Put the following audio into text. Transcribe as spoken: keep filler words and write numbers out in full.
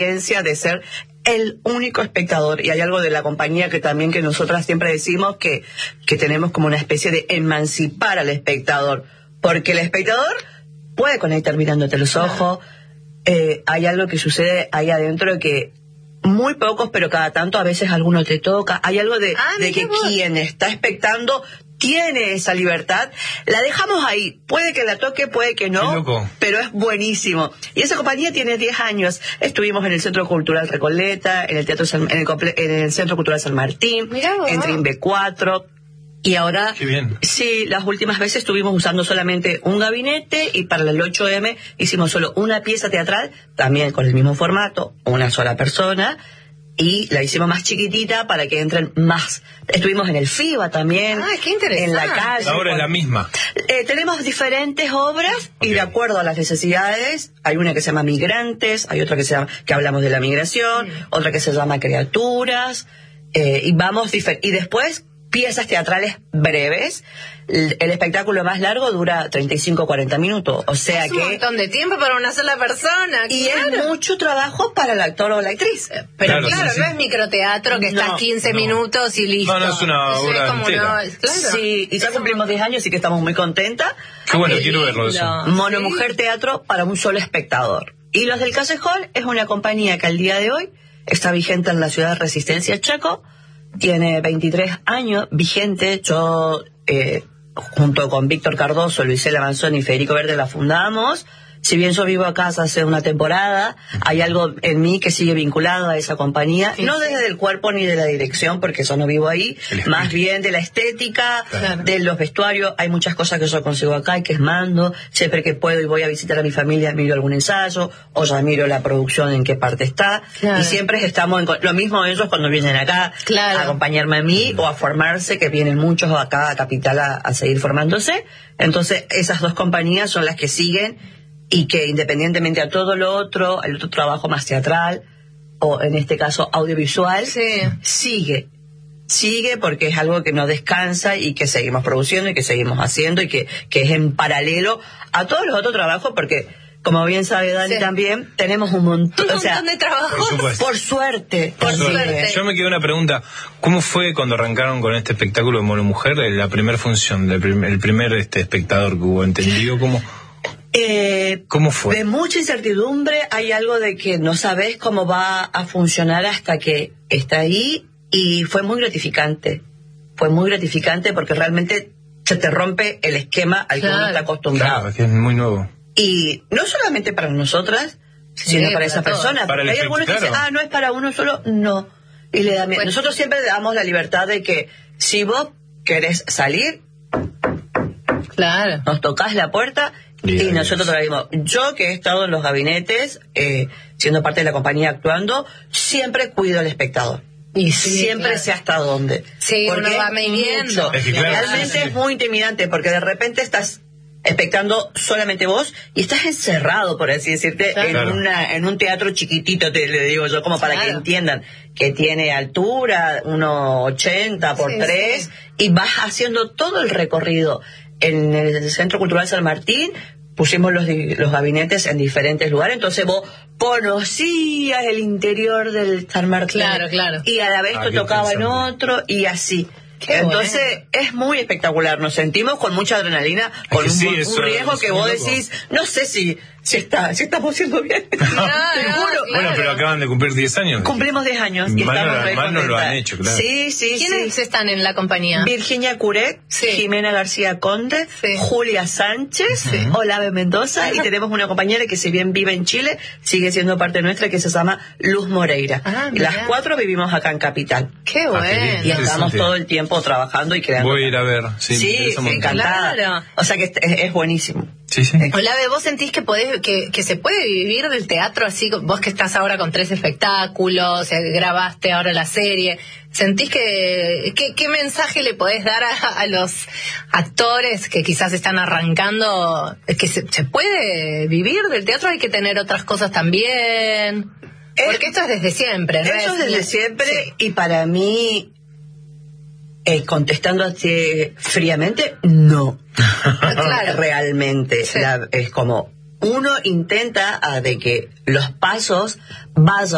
de ser el único espectador. Y hay algo de la compañía que también que nosotras siempre decimos que, que tenemos como una especie de emancipar al espectador, porque el espectador puede conectar mirándote los ojos. Eh, hay algo que sucede ahí adentro que muy pocos, pero cada tanto a veces alguno te toca. Hay algo de, ah, de que vos. Quien está expectando tiene esa libertad, la dejamos ahí, puede que la toque, puede que no, pero es buenísimo. Y esa compañía tiene diez años, estuvimos en el Centro Cultural Recoleta, en el Teatro San, en, el, en el Centro Cultural San Martín, en Trin B cuatro, y ahora, sí, las últimas veces estuvimos usando solamente un gabinete, y para el ocho eme hicimos solo una pieza teatral, también con el mismo formato, una sola persona, y la hicimos más chiquitita para que entren más. Estuvimos en el FIBA también. Ah, qué interesante. En la calle. La obra es la misma. Eh, tenemos diferentes obras okay. y de acuerdo a las necesidades, hay una que se llama Migrantes, hay otra que se llama, que hablamos de la migración, mm. otra que se llama Criaturas, eh, y vamos difer- y después piezas teatrales breves. El, el espectáculo más largo dura treinta y cinco a cuarenta minutos, o sea es que... un montón de tiempo para una sola persona. Y claro. es mucho trabajo para el actor o la actriz. Pero claro, claro, sí, no sí. es microteatro que no, está quince no. minutos y listo. No, no es una Eso obra es como entera. No, claro. Sí, y ya es cumplimos diez años, así que estamos muy contentas. Qué bueno, Qué quiero lindo. verlo eso. Mono Sí. Mujer Teatro para un solo espectador. Y Los del Callejón es una compañía que al día de hoy está vigente en la ciudad de Resistencia, Chaco. Tiene veintitrés años vigente. Yo, eh, junto con Víctor Cardoso, Luisela Manzoni y Federico Verde la fundamos. Si bien yo vivo acá hace una temporada, hay algo en mí que sigue vinculado a esa compañía, sí, no sí. desde el cuerpo ni de la dirección, porque yo no vivo ahí, más bien de la estética, claro. de los vestuarios. Hay muchas cosas que yo consigo acá y que es mando. Siempre que puedo y voy a visitar a mi familia, miro algún ensayo, o ya miro la producción en qué parte está, claro. y siempre estamos en... Lo mismo ellos cuando vienen acá claro. a acompañarme a mí, o a formarse, que vienen muchos acá a Capital a, a seguir formándose. Entonces, esas dos compañías son las que siguen, y que independientemente a todo lo otro, el otro trabajo más teatral, o en este caso audiovisual, sí. sigue. Sigue porque es algo que no descansa y que seguimos produciendo y que seguimos haciendo y que, que es en paralelo a todos los otros trabajos, porque, como bien sabe Dani sí. también, tenemos un montón, un o sea, montón de trabajos. Por, por suerte. Por por suerte. suerte. Yo me quedé una pregunta. ¿Cómo fue cuando arrancaron con este espectáculo de Mono Mujer, la primera función, el primer, el primer este espectador que hubo entendido? ¿Cómo...? Eh, ¿Cómo fue? De mucha incertidumbre, hay algo de que no sabes cómo va a funcionar hasta que está ahí, y fue muy gratificante. Fue muy gratificante porque realmente se te rompe el esquema al claro. que uno está acostumbrado. Claro, que es muy nuevo. Y no solamente para nosotras, sí, sino para, para esa todos. persona. Para porque hay algunos que dicen, ah, no es para uno solo, no. Y le da miedo. Pues, nosotros siempre le damos la libertad de que si vos querés salir, claro. nos tocás la puerta. Bien, y nosotros te lo dimos. Yo que he estado en los gabinetes, eh, siendo parte de la compañía actuando, siempre cuido al espectador. Y sí, siempre claro. sé hasta dónde. Sí, porque uno va midiendo. Es que claro, realmente sí, sí. es muy intimidante, porque de repente estás expectando solamente vos y estás encerrado, por así decirte, claro. en una en un teatro chiquitito, te le digo yo, como para claro. que entiendan que tiene altura, uno ochenta por tres, sí, sí. y vas haciendo todo el recorrido. En el Centro Cultural San Martín pusimos los, los gabinetes en diferentes lugares, entonces vos conocías el interior del San Martín. Claro, claro. Y a la vez ah, te tocaba en otro, y así. Qué entonces bueno. Es muy espectacular, nos sentimos con mucha adrenalina, con un, sí, un eso, riesgo que vos loco. Decís, no sé si si está si estamos haciendo bien. No, no, claro. Bueno, pero acaban de cumplir diez años. Cumplimos diez años y mal estamos no, mal no lo han hecho, claro. Sí, sí, ¿quiénes sí. están en la compañía? Virginia Curet, sí. Jimena García Conde, sí. Julia Sánchez, sí. Olave Mendoza, y tenemos una compañera que si bien vive en Chile, sigue siendo parte nuestra, que se llama Luz Moreira. Ah, las cuatro vivimos acá en Capital. Qué bueno. Ah, y estamos todo el tiempo trabajando y creando. Voy a ir a ver. Sí, sí, sí encantada. Claro. O sea que es, es buenísimo. Sí, sí. Olave, ¿vos sentís que podés, que, que se puede vivir del teatro así? Vos que estás ahora con tres espectáculos, grabaste ahora la serie, ¿sentís que, que qué mensaje le podés dar a, a los actores que quizás están arrancando? Que se, se puede vivir del teatro, hay que tener otras cosas también. Porque esto es desde siempre, ¿no? Eso es desde siempre, sí. Y para mí, eh, contestando así fríamente, no. Claro. Realmente, sí. la, es como uno intenta a de que los pasos vayan